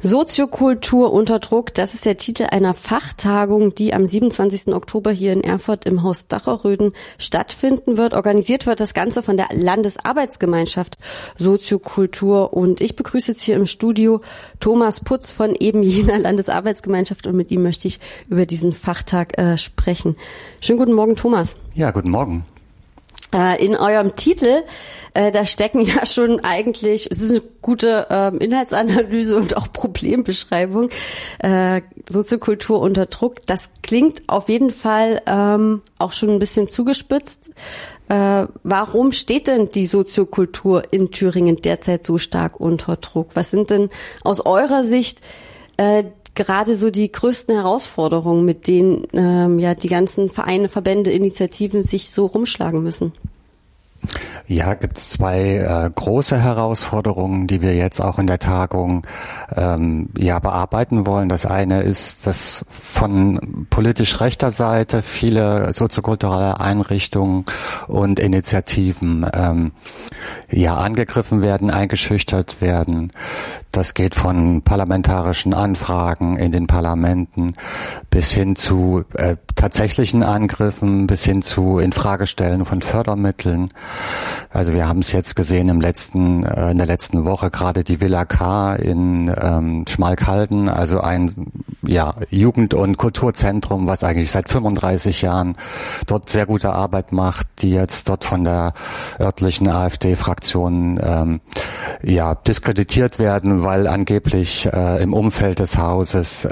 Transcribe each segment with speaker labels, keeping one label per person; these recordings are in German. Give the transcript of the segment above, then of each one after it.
Speaker 1: Soziokultur unter Druck, das ist der Titel einer Fachtagung, die am 27. Oktober hier in Erfurt im Haus Dacherröden stattfinden wird. Organisiert wird das Ganze von der Landesarbeitsgemeinschaft Soziokultur. Und ich begrüße jetzt hier im Studio Thomas Putz von eben jener Landesarbeitsgemeinschaft und mit ihm möchte ich über diesen Fachtag sprechen. Schönen guten Morgen, Thomas.
Speaker 2: Ja, guten Morgen.
Speaker 1: In eurem Titel, da stecken ja schon eigentlich, es ist eine gute Inhaltsanalyse und auch Problembeschreibung, Soziokultur unter Druck. Das klingt auf jeden Fall auch schon ein bisschen zugespitzt. Warum steht denn die Soziokultur in Thüringen derzeit so stark unter Druck? Was sind denn aus eurer Sicht gerade so die größten Herausforderungen, mit denen die ganzen Vereine, Verbände, Initiativen sich so rumschlagen müssen?
Speaker 2: Ja, gibt's zwei große Herausforderungen, die wir jetzt auch in der Tagung bearbeiten wollen. Das eine ist, dass von politisch rechter Seite viele soziokulturelle Einrichtungen und Initiativen angegriffen werden, eingeschüchtert werden. Das geht von parlamentarischen Anfragen in den Parlamenten bis hin zu tatsächlichen Angriffen, bis hin zu Infragestellen von Fördermitteln. Also wir haben es jetzt gesehen in der letzten Woche, gerade die Villa K in Schmalkalden, also ein Jugend- und Kulturzentrum, was eigentlich seit 35 Jahren dort sehr gute Arbeit macht, die jetzt dort von der örtlichen AfD-Fraktion diskreditiert werden, weil angeblich im Umfeld des Hauses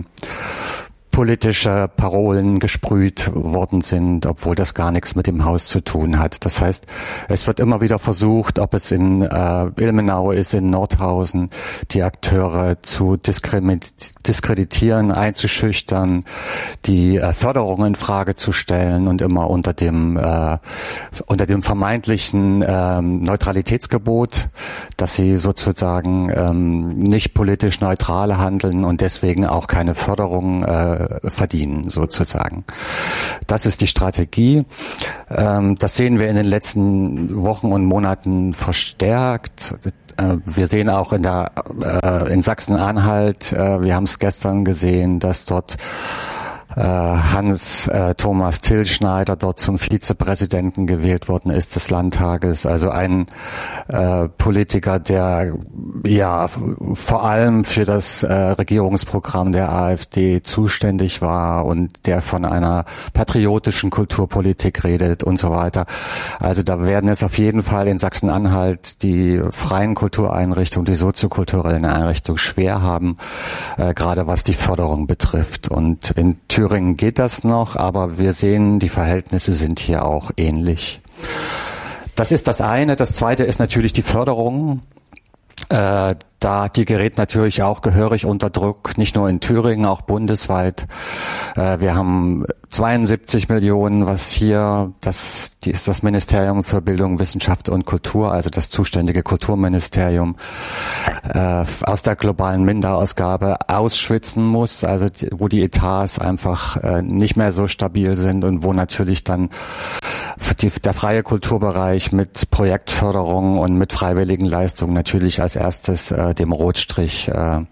Speaker 2: politische Parolen gesprüht worden sind, obwohl das gar nichts mit dem Haus zu tun hat. Das heißt, es wird immer wieder versucht, ob es in Ilmenau ist, in Nordhausen, die Akteure zu diskreditieren, einzuschüchtern, die Förderung in Frage zu stellen und immer unter dem vermeintlichen Neutralitätsgebot, dass sie sozusagen nicht politisch neutral handeln und deswegen auch keine Förderung verdienen, sozusagen. Das ist die Strategie. Das sehen wir in den letzten Wochen und Monaten verstärkt. Wir sehen auch in Sachsen-Anhalt, wir haben es gestern gesehen, dass dort Hans-Thomas Tillschneider dort zum Vizepräsidenten gewählt worden ist des Landtages. Also ein Politiker, der vor allem für das Regierungsprogramm der AfD zuständig war und der von einer patriotischen Kulturpolitik redet und so weiter. Also da werden es auf jeden Fall in Sachsen-Anhalt die freien Kultureinrichtungen, die soziokulturellen Einrichtungen schwer haben, gerade was die Förderung betrifft. Und in Thüringen geht das noch, aber wir sehen, die Verhältnisse sind hier auch ähnlich. Das ist das eine. Das zweite ist natürlich die Förderung. Die gerät natürlich auch gehörig unter Druck, nicht nur in Thüringen, auch bundesweit. Wir haben 72 Millionen, das ist das Ministerium für Bildung, Wissenschaft und Kultur, also das zuständige Kulturministerium, aus der globalen Minderausgabe ausschwitzen muss, also wo die Etats einfach nicht mehr so stabil sind und wo natürlich dann der freie Kulturbereich mit Projektförderung und mit freiwilligen Leistungen natürlich als erstes dem Rotstrich,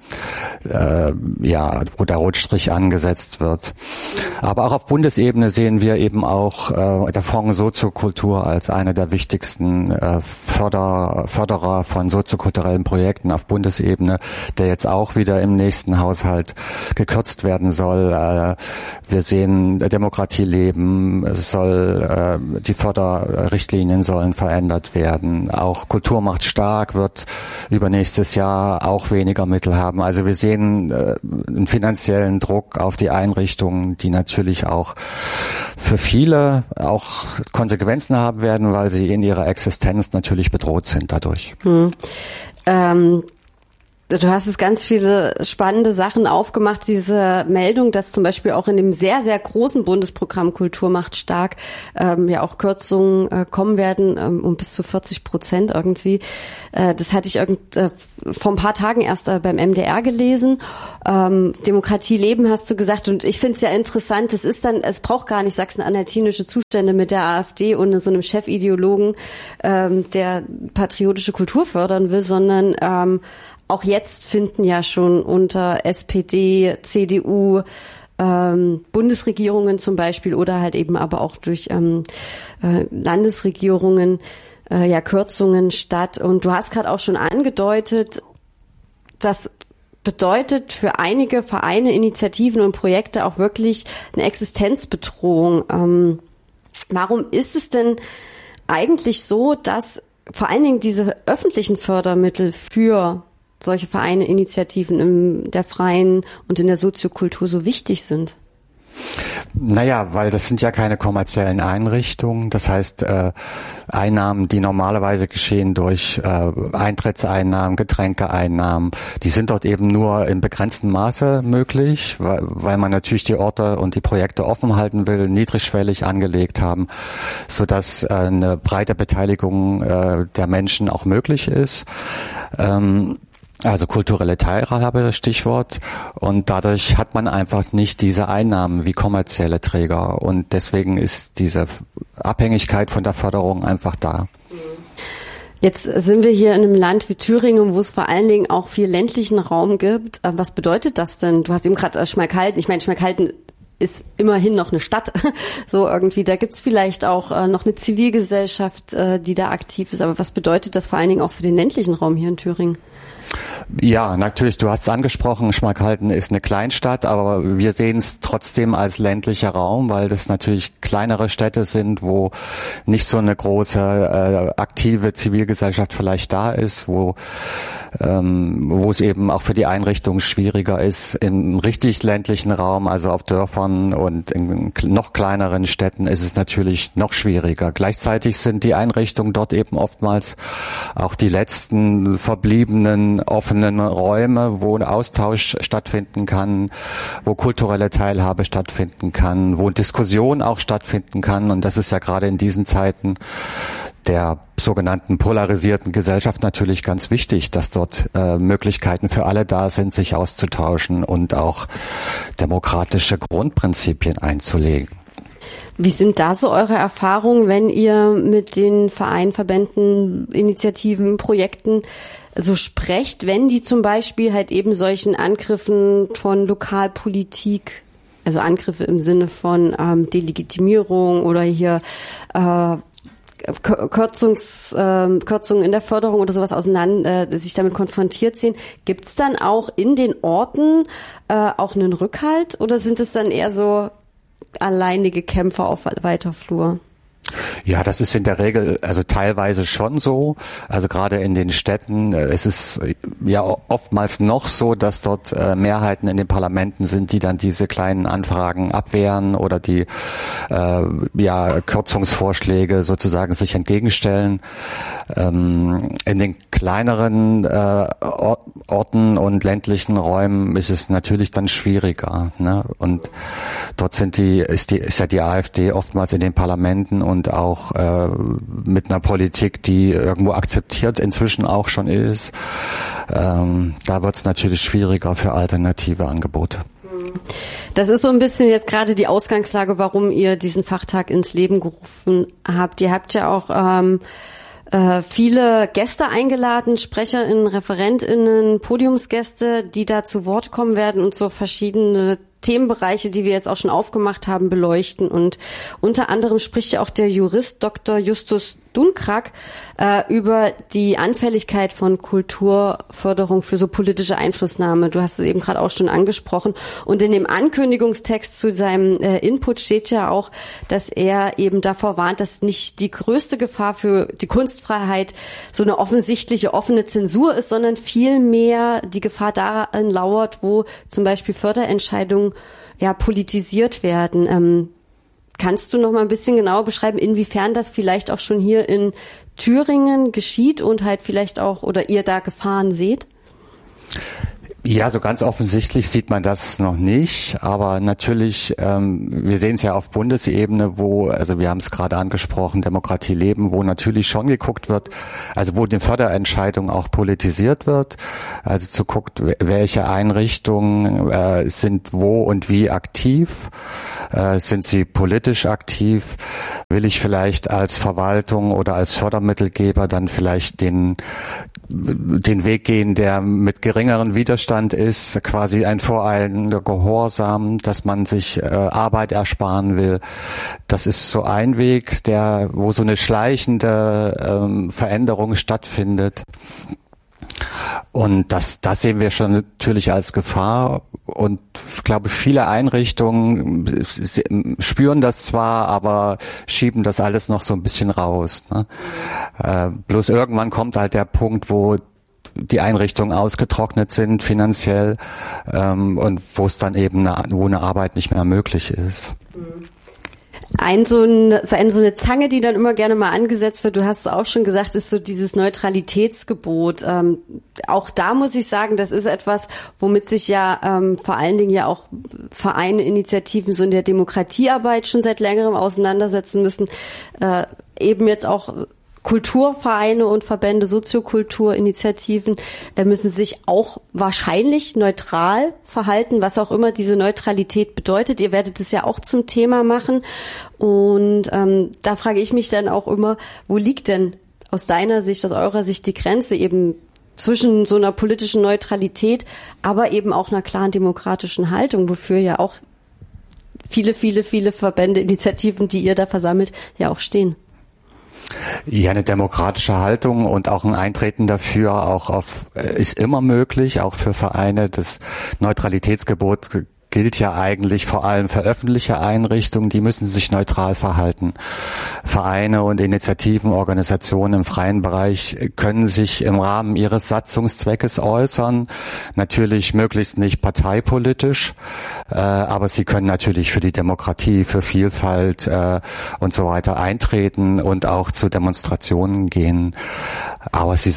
Speaker 2: wo der Rotstrich angesetzt wird. Aber auch auf Bundesebene sehen wir eben auch der Fonds Soziokultur als einer der wichtigsten Förderer von soziokulturellen Projekten auf Bundesebene, der jetzt auch wieder im nächsten Haushalt gekürzt werden soll. Wir sehen Demokratie leben, die Förderrichtlinien sollen verändert werden. Auch Kultur macht stark wird übernächstes Jahr auch weniger Mittel haben. Also wir sehen einen finanziellen Druck auf die Einrichtungen, die natürlich auch für viele auch Konsequenzen haben werden, weil sie in ihrer Existenz natürlich bedroht sind dadurch.
Speaker 1: Du hast jetzt ganz viele spannende Sachen aufgemacht. Diese Meldung, dass zum Beispiel auch in dem sehr, sehr großen Bundesprogramm Kultur macht stark auch Kürzungen kommen werden, um bis zu 40% irgendwie. Das hatte ich vor ein paar Tagen erst beim MDR gelesen. Demokratie leben, hast du gesagt. Und ich finde es ja interessant, es braucht gar nicht sachsen-anhaltinische Zustände mit der AfD und so einem Chefideologen, der patriotische Kultur fördern will, sondern auch jetzt finden ja schon unter SPD, CDU, Bundesregierungen zum Beispiel oder halt eben aber auch durch Landesregierungen Kürzungen statt. Und du hast gerade auch schon angedeutet, das bedeutet für einige Vereine, Initiativen und Projekte auch wirklich eine Existenzbedrohung. Warum ist es denn eigentlich so, dass vor allen Dingen diese öffentlichen Fördermittel für solche Vereine, Initiativen in der freien und in der Soziokultur so wichtig sind?
Speaker 2: Naja, weil das sind ja keine kommerziellen Einrichtungen. Das heißt, Einnahmen, die normalerweise geschehen durch Eintrittseinnahmen, Getränkeeinnahmen, die sind dort eben nur in begrenztem Maße möglich, weil man natürlich die Orte und die Projekte offen halten will, niedrigschwellig angelegt haben, sodass eine breite Beteiligung der Menschen auch möglich ist. Also kulturelle Teilhabe, das Stichwort. Und dadurch hat man einfach nicht diese Einnahmen wie kommerzielle Träger. Und deswegen ist diese Abhängigkeit von der Förderung einfach da.
Speaker 1: Jetzt sind wir hier in einem Land wie Thüringen, wo es vor allen Dingen auch viel ländlichen Raum gibt. Was bedeutet das denn? Du hast eben gerade Schmalkalden. Ich meine, Schmalkalden ist immerhin noch eine Stadt, so irgendwie. Da gibt's vielleicht auch noch eine Zivilgesellschaft, die da aktiv ist. Aber was bedeutet das vor allen Dingen auch für den ländlichen Raum hier in Thüringen?
Speaker 2: Ja, natürlich, du hast es angesprochen, Schmalkalden ist eine Kleinstadt, aber wir sehen es trotzdem als ländlicher Raum, weil das natürlich kleinere Städte sind, wo nicht so eine große aktive Zivilgesellschaft vielleicht da ist, wo es eben auch für die Einrichtung schwieriger ist. Im richtig ländlichen Raum, also auf Dörfern und in noch kleineren Städten, ist es natürlich noch schwieriger. Gleichzeitig sind die Einrichtungen dort eben oftmals auch die letzten verbliebenen offenen Räume, wo ein Austausch stattfinden kann, wo kulturelle Teilhabe stattfinden kann, wo Diskussion auch stattfinden kann. Und das ist ja gerade in diesen Zeiten der sogenannten polarisierten Gesellschaft natürlich ganz wichtig, dass dort Möglichkeiten für alle da sind, sich auszutauschen und auch demokratische Grundprinzipien einzulegen.
Speaker 1: Wie sind da so eure Erfahrungen, wenn ihr mit den Vereinen, Verbänden, Initiativen, Projekten so sprecht, wenn die zum Beispiel halt eben solchen Angriffen von Lokalpolitik, also Angriffe im Sinne von Delegitimierung oder hier Kürzungen in der Förderung oder sowas sich damit konfrontiert sehen, gibt's dann auch in den Orten auch einen Rückhalt oder sind es dann eher so alleinige Kämpfer auf weiter Flur?
Speaker 2: Ja, das ist in der Regel, also teilweise schon so. Also gerade in den Städten, es ist ja oftmals noch so, dass dort Mehrheiten in den Parlamenten sind, die dann diese kleinen Anfragen abwehren oder die Kürzungsvorschläge sozusagen sich entgegenstellen. In den kleineren Orten und ländlichen Räumen ist es natürlich dann schwieriger, ne? Und dort ist ja die AfD oftmals in den Parlamenten und auch mit einer Politik, die irgendwo akzeptiert inzwischen auch schon ist. Da wird es natürlich schwieriger für alternative Angebote.
Speaker 1: Das ist so ein bisschen jetzt gerade die Ausgangslage, warum ihr diesen Fachtag ins Leben gerufen habt. Ihr habt ja auch viele Gäste eingeladen, SprecherInnen, ReferentInnen, Podiumsgäste, die da zu Wort kommen werden und so verschiedene Themenbereiche, die wir jetzt auch schon aufgemacht haben, beleuchten. Und unter anderem spricht ja auch der Jurist Dr. Justus Dunkrak über die Anfälligkeit von Kulturförderung für so politische Einflussnahme. Du hast es eben gerade auch schon angesprochen. Und in dem Ankündigungstext zu seinem Input steht ja auch, dass er eben davor warnt, dass nicht die größte Gefahr für die Kunstfreiheit so eine offensichtliche offene Zensur ist, sondern vielmehr die Gefahr darin lauert, wo zum Beispiel Förderentscheidungen politisiert werden. Kannst du noch mal ein bisschen genauer beschreiben, inwiefern das vielleicht auch schon hier in Thüringen geschieht und halt vielleicht auch, oder ihr da Gefahren seht?
Speaker 2: Ja, so ganz offensichtlich sieht man das noch nicht, aber natürlich, wir sehen es ja auf Bundesebene, also wir haben es gerade angesprochen, Demokratie leben, wo natürlich schon geguckt wird, also wo die Förderentscheidung auch politisiert wird, also zu guckt, welche Einrichtungen sind wo und wie aktiv, sind sie politisch aktiv, will ich vielleicht als Verwaltung oder als Fördermittelgeber dann vielleicht den Weg gehen, der mit geringeren Widerstand ist, quasi ein voreilender Gehorsam, dass man sich Arbeit ersparen will. Das ist so ein Weg, wo so eine schleichende Veränderung stattfindet. Und das sehen wir schon natürlich als Gefahr. Und ich glaube, viele Einrichtungen spüren das zwar, aber schieben das alles noch so ein bisschen raus. Ne? Bloß irgendwann kommt halt der Punkt, wo die Einrichtungen ausgetrocknet sind finanziell und wo es dann eben wo eine Arbeit nicht mehr möglich ist.
Speaker 1: So eine Zange, die dann immer gerne mal angesetzt wird, du hast es auch schon gesagt, ist so dieses Neutralitätsgebot. Auch da muss ich sagen, das ist etwas, womit sich ja vor allen Dingen ja auch Vereine, Initiativen so in der Demokratiearbeit schon seit längerem auseinandersetzen müssen. Eben jetzt auch Kulturvereine und Verbände, Soziokulturinitiativen müssen sich auch wahrscheinlich neutral verhalten, was auch immer diese Neutralität bedeutet. Ihr werdet es ja auch zum Thema machen. Und da frage ich mich dann auch immer, wo liegt denn aus deiner Sicht, aus eurer Sicht die Grenze eben zwischen so einer politischen Neutralität, aber eben auch einer klaren demokratischen Haltung, wofür ja auch viele Verbände, Initiativen, die ihr da versammelt, ja auch stehen.
Speaker 2: Ja, eine demokratische Haltung und auch ein Eintreten dafür ist immer möglich, auch für Vereine. Das Neutralitätsgebot gilt ja eigentlich vor allem für öffentliche Einrichtungen, die müssen sich neutral verhalten. Vereine und Initiativen, Organisationen im freien Bereich können sich im Rahmen ihres Satzungszweckes äußern, natürlich möglichst nicht parteipolitisch, aber sie können natürlich für die Demokratie, für Vielfalt und so weiter eintreten und auch zu Demonstrationen gehen. Aber es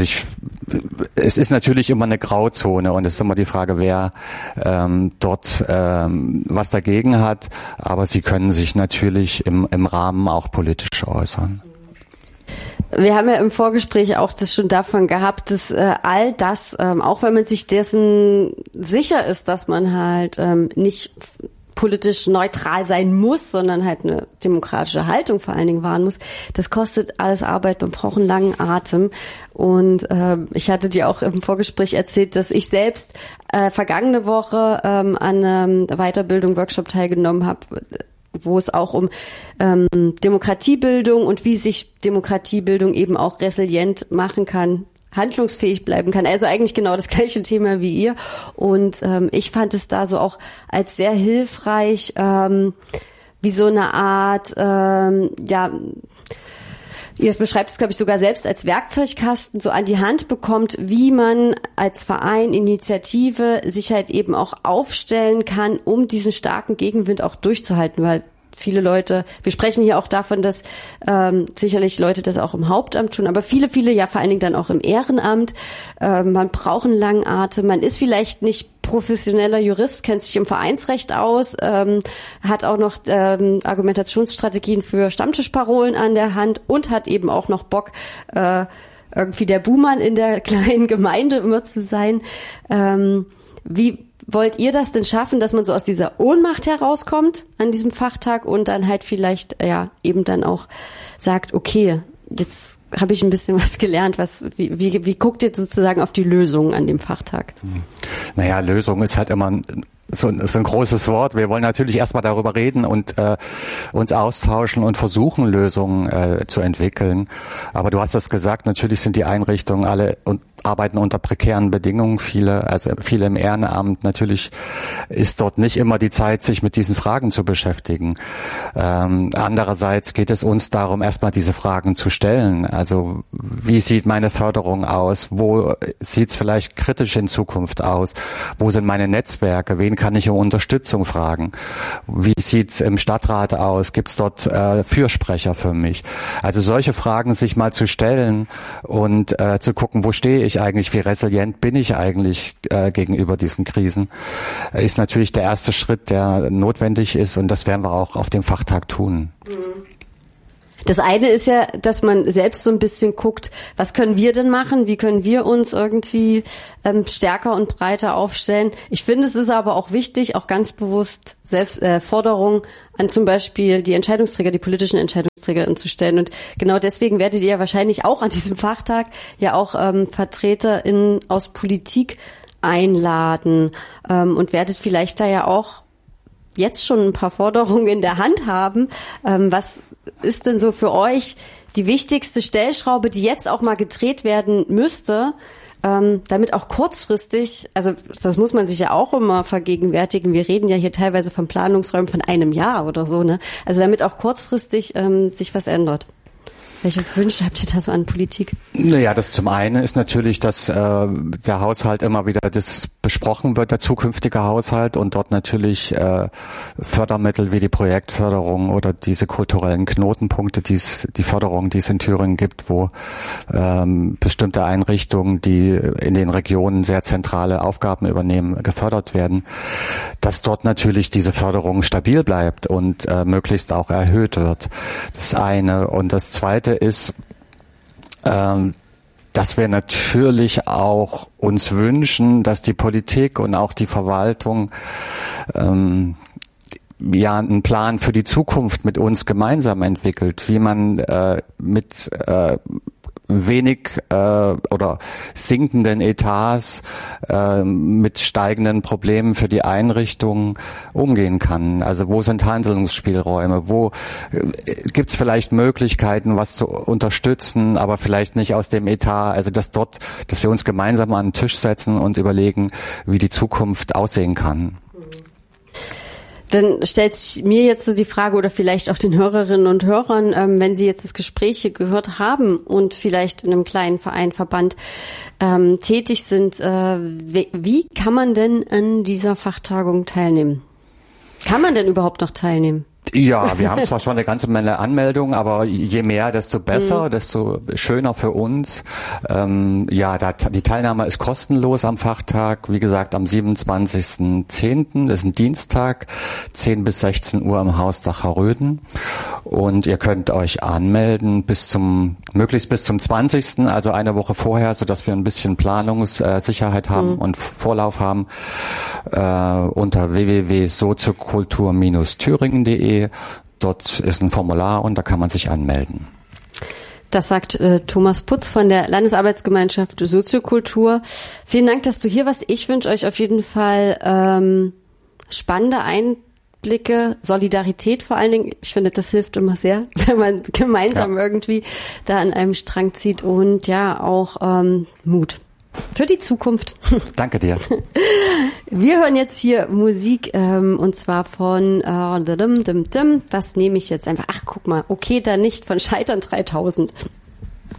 Speaker 2: ist natürlich immer eine Grauzone und es ist immer die Frage, wer dort was dagegen hat, aber sie können sich natürlich im Rahmen auch politisch äußern.
Speaker 1: Wir haben ja im Vorgespräch auch das schon davon gehabt, dass all das, auch wenn man sich dessen sicher ist, dass man halt nicht politisch neutral sein muss, sondern halt eine demokratische Haltung vor allen Dingen wahren muss. Das kostet alles Arbeit, man braucht einen langen Atem. Und ich hatte dir auch im Vorgespräch erzählt, dass ich selbst vergangene Woche an einer Weiterbildung, Workshop teilgenommen habe, wo es auch um Demokratiebildung und wie sich Demokratiebildung eben auch resilient machen kann, handlungsfähig bleiben kann. Also eigentlich genau das gleiche Thema wie ihr. Und ich fand es da so auch als sehr hilfreich, wie so eine Art, ihr beschreibt es, glaube ich, sogar selbst als Werkzeugkasten so an die Hand bekommt, wie man als Verein, Initiative sich halt eben auch aufstellen kann, um diesen starken Gegenwind auch durchzuhalten, weil viele Leute, wir sprechen hier auch davon, dass sicherlich Leute das auch im Hauptamt tun, aber viele ja vor allen Dingen dann auch im Ehrenamt. Man braucht einen langen Atem, man ist vielleicht nicht professioneller Jurist, kennt sich im Vereinsrecht aus, hat auch noch Argumentationsstrategien für Stammtischparolen an der Hand und hat eben auch noch Bock, irgendwie der Buhmann in der kleinen Gemeinde immer zu sein. Wie wollt ihr das denn schaffen, dass man so aus dieser Ohnmacht herauskommt an diesem Fachtag und dann halt vielleicht eben dann auch sagt, okay, jetzt habe ich ein bisschen was gelernt. Wie guckt ihr sozusagen auf die Lösung an dem Fachtag?
Speaker 2: Naja, Lösung ist halt immer so ein großes Wort. Wir wollen natürlich erstmal darüber reden und uns austauschen und versuchen, Lösungen zu entwickeln. Aber du hast das gesagt, natürlich sind die Einrichtungen alle und arbeiten unter prekären Bedingungen, viele im Ehrenamt. Natürlich ist dort nicht immer die Zeit, sich mit diesen Fragen zu beschäftigen. Andererseits geht es uns darum, erstmal diese Fragen zu stellen. Also wie sieht meine Förderung aus? Wo sieht es vielleicht kritisch in Zukunft aus? Wo sind meine Netzwerke? Wen wen kann ich um Unterstützung fragen? Wie sieht's im Stadtrat aus? Gibt's dort Fürsprecher für mich? Also solche Fragen sich mal zu stellen und zu gucken, wo stehe ich eigentlich, wie resilient bin ich eigentlich gegenüber diesen Krisen, ist natürlich der erste Schritt, der notwendig ist, und das werden wir auch auf dem Fachtag tun.
Speaker 1: Das eine ist ja, dass man selbst so ein bisschen guckt, was können wir denn machen, wie können wir uns irgendwie stärker und breiter aufstellen. Ich finde, es ist aber auch wichtig, auch ganz bewusst selbst Forderungen an zum Beispiel die Entscheidungsträger, die politischen Entscheidungsträger zu stellen. Und genau deswegen werdet ihr ja wahrscheinlich auch an diesem Fachtag ja auch VertreterInnen aus Politik einladen und werdet vielleicht da ja auch jetzt schon ein paar Forderungen in der Hand haben. Was ist denn so für euch die wichtigste Stellschraube, die jetzt auch mal gedreht werden müsste, damit auch kurzfristig, also das muss man sich ja auch immer vergegenwärtigen, wir reden ja hier teilweise von Planungsräumen von einem Jahr oder so, ne? Also damit auch kurzfristig sich was ändert. Welche Wünsche habt ihr da so an Politik?
Speaker 2: Naja, das zum einen ist natürlich, dass der Haushalt immer wieder das besprochen wird, der zukünftige Haushalt, und dort natürlich Fördermittel wie die Projektförderung oder diese kulturellen Knotenpunkte, die Förderung, die es in Thüringen gibt, wo bestimmte Einrichtungen, die in den Regionen sehr zentrale Aufgaben übernehmen, gefördert werden, dass dort natürlich diese Förderung stabil bleibt und möglichst auch erhöht wird. Das eine. Und das zweite ist, dass wir natürlich auch uns wünschen, dass die Politik und auch die Verwaltung ja einen Plan für die Zukunft mit uns gemeinsam entwickelt, wie man mit wenig oder sinkenden Etats mit steigenden Problemen für die Einrichtungen umgehen kann. Also wo sind Handlungsspielräume? Wo gibt's vielleicht Möglichkeiten, was zu unterstützen, aber vielleicht nicht aus dem Etat? Also dass wir uns gemeinsam an den Tisch setzen und überlegen, wie die Zukunft aussehen kann.
Speaker 1: Dann stellt sich mir jetzt so die Frage, oder vielleicht auch den Hörerinnen und Hörern, wenn Sie jetzt das Gespräch hier gehört haben und vielleicht in einem kleinen Verein, Verband tätig sind, wie kann man denn an dieser Fachtagung teilnehmen? Kann man denn überhaupt noch teilnehmen?
Speaker 2: Ja, wir haben zwar schon eine ganze Menge Anmeldungen, aber je mehr, desto besser, desto schöner für uns. Die Teilnahme ist kostenlos am Fachtag, wie gesagt, am 27.10., das ist ein Dienstag, 10 bis 16 Uhr im Haus Dachau-Röden. Und ihr könnt euch anmelden möglichst bis zum 20., also eine Woche vorher, sodass wir ein bisschen Planungssicherheit haben und Vorlauf haben, unter www.soziokultur-thüringen.de. Dort ist ein Formular und da kann man sich anmelden.
Speaker 1: Das sagt Thomas Putz von der Landesarbeitsgemeinschaft Soziokultur. Vielen Dank, dass du hier warst. Ich wünsche euch auf jeden Fall spannende Einblicke, Solidarität vor allen Dingen. Ich finde, das hilft immer sehr, wenn man gemeinsam irgendwie da an einem Strang zieht, und ja, auch Mut für die Zukunft.
Speaker 2: Danke dir.
Speaker 1: Wir hören jetzt hier Musik und zwar von was nehme ich jetzt einfach? Ach, guck mal, okay, da nicht, von Scheitern 3000.